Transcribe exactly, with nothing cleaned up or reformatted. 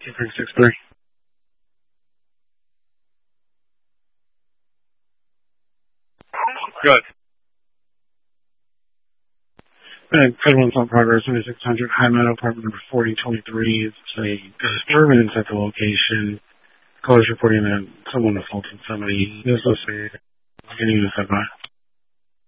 three six three. Good. Uh, Federal Assault Progress, twenty-six hundred, High Meadow, apartment number forty twenty-three. It's a disturbance at the location. Callers reporting that someone assaulted somebody. This was a beginning of the